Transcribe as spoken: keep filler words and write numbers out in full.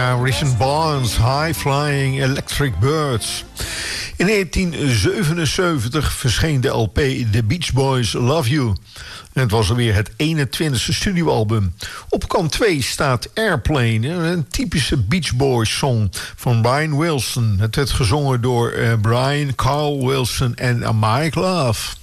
Ja, Richard Barnes, High Flying Electric Birds. In negentien zevenenzeventig verscheen de L P The Beach Boys Love You. En het was alweer het eenentwintigste studioalbum. Op kant twee staat Airplane, een typische Beach Boys song van Brian Wilson. Het werd gezongen door uh, Brian, Carl Wilson en uh, Mike Love.